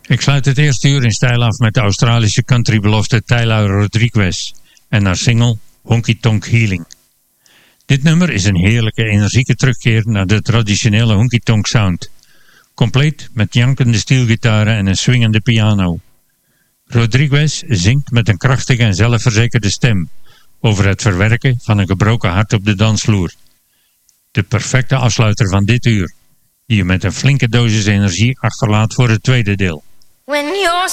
Ik sluit het eerste uur in stijl af met de Australische countrybelofte Tyler Rodriguez en haar single Honky Tonk Healing. Dit nummer is een heerlijke, energieke terugkeer naar de traditionele honky tonk sound, compleet met jankende steelgitaren en een swingende piano. Rodriguez zingt met een krachtige en zelfverzekerde stem over het verwerken van een gebroken hart op de dansvloer. De perfecte afsluiter van dit uur, die je met een flinke dosis energie achterlaat voor het tweede deel. When you're